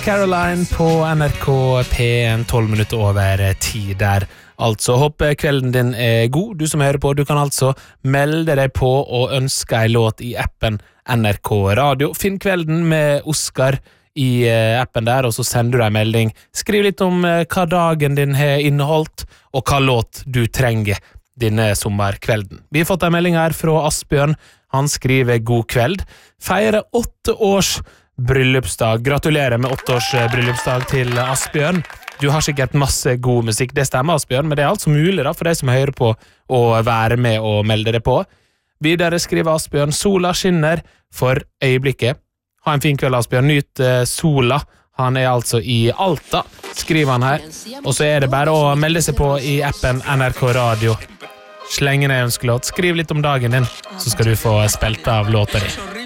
Caroline på NRK P1 12 minutter over 10 der. Altså, håper kvelden din god. Du som hører på, du kan altså melde deg på og ønske en låt i appen NRK Radio. Finn kvelden med Oscar i appen der, og så sender du en melding. Skriv litt om hva dagen din har inneholdt, og hva låt du trenger denne sommerkvelden. Vi har fått en melding her fra Asbjørn. Han skriver god kveld. Feirer 8 års bryllupsdag. Gratulerer med 8 års bryllupsdag til Asbjørn. Du har sikkert masse god musikk. Det stemmer, Asbjørn, men det er altså mulig da, for deg som hører på å være med og melde deg på. Videre skriver Asbjørn, sola skinner for øyeblikket. Ha en fin kveld, Asbjørn. Nyt sola. Han er altså i Alta, skriver han her. Og så er det bare å melde seg på i appen NRK Radio. Slenge ned ønskelåt. Skriv litt om dagen din, så skal du få spilt av låta di.